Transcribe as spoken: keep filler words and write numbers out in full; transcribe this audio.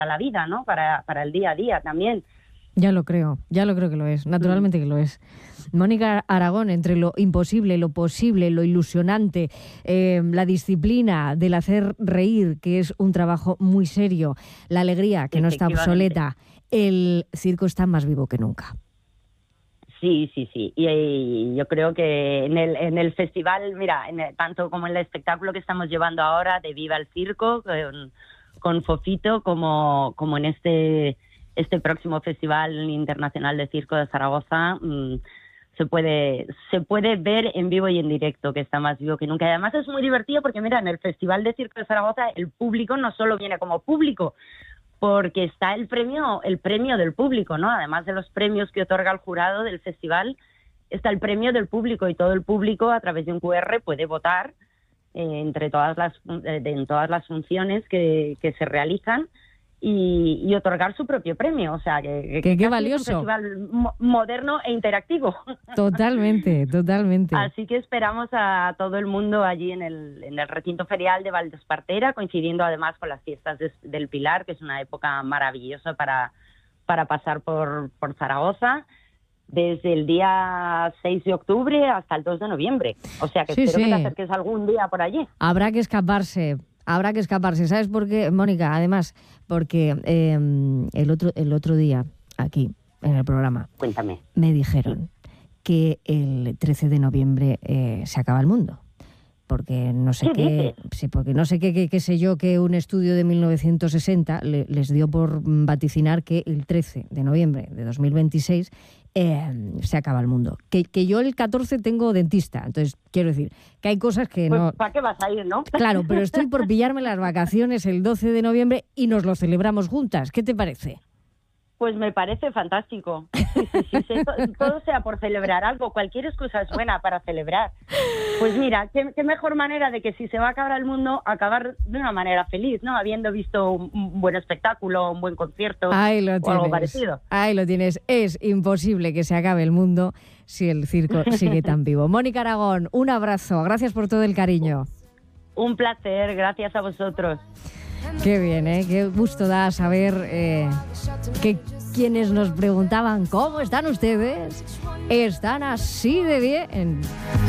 la vida, ¿no? Para, para el día a día también. Ya lo creo, ya lo creo que lo es, naturalmente que lo es. Mónica Aragón, entre lo imposible, lo posible, lo ilusionante, eh, la disciplina del hacer reír, que es un trabajo muy serio, la alegría, que no está obsoleta, el circo está más vivo que nunca. Sí, sí, sí. Y, y yo creo que en el, en el festival, mira, en el, tanto como en el espectáculo que estamos llevando ahora de Viva el Circo, con, con Fofito, como, como en este... este próximo Festival Internacional de Circo de Zaragoza, mmm, se puede se puede ver en vivo y en directo, que está más vivo que nunca. Y además es muy divertido porque, mira, en el Festival de Circo de Zaragoza el público no solo viene como público, porque está el premio el premio del público, ¿no? Además de los premios que otorga el jurado del festival, está el premio del público, y todo el público a través de un cu erre puede votar eh, entre todas las eh, en todas las funciones que, que se realizan, Y, y otorgar su propio premio, o sea, que, que qué es valioso. un festival mo- moderno e interactivo. Totalmente, totalmente. Así que esperamos a todo el mundo allí en el, en el recinto ferial de Valdespartera, coincidiendo además con las fiestas de, del Pilar, que es una época maravillosa para, para pasar por, por Zaragoza, desde el día seis de octubre hasta el dos de noviembre. O sea, que sí, espero sí. que te acerques algún día por allí. Habrá que escaparse. Habrá que escaparse. ¿Sabes por qué, Mónica? Además, porque eh, el otro el otro día, aquí, en el programa, Cuéntame. me dijeron que el trece de noviembre eh, se acaba el mundo. Porque no sé ¿Qué qué, dices? sí, porque no sé qué, qué, qué sé yo, que un estudio de mil novecientos sesenta le, les dio por vaticinar que el trece de noviembre de dos mil veintiséis eh, se acaba el mundo. Que, que yo el catorce tengo dentista, entonces quiero decir que hay cosas que Pues, no... ¿para qué vas a ir, no? Claro, pero estoy por pillarme las vacaciones el doce de noviembre y nos lo celebramos juntas. ¿Qué te parece? Pues me parece fantástico. Sí, sí, sí, sí, to- todo sea por celebrar algo, cualquier excusa es buena para celebrar. Pues mira, qué, qué mejor manera de que si se va a acabar el mundo, acabar de una manera feliz, ¿no? Habiendo visto un, un buen espectáculo, un buen concierto Ahí lo o tienes. algo parecido. Ahí lo tienes. Es imposible que se acabe el mundo si el circo sigue tan vivo. Mónica Aragón, un abrazo. Gracias por todo el cariño. Un placer, gracias a vosotros. Qué bien, ¿eh? Qué gusto da saber eh, que quienes nos preguntaban ¿cómo están ustedes? Están así de bien.